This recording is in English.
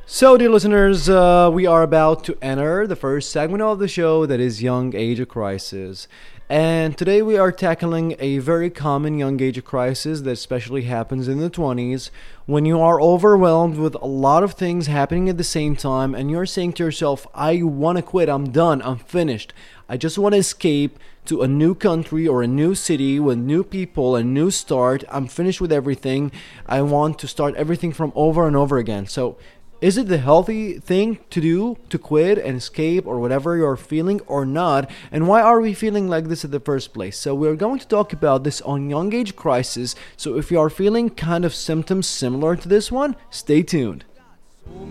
So, dear listeners, we are about to enter the first segment of the show that is Young Age Crisis. And today we are tackling a very common young age crisis that especially happens in the 20s when you are overwhelmed with a lot of things happening at the same time and you're saying to yourself, I want to quit, I'm done, I'm finished. I just want to escape to a new country or a new city with new people, a new start. I'm finished with everything. I want to start everything from over and over again. So, is it the healthy thing to do to quit and escape or whatever you're feeling or not? And why are we feeling like this in the first place? So we're going to talk about this on Young Age Crisis. So if you are feeling kind of symptoms similar to this one, stay tuned.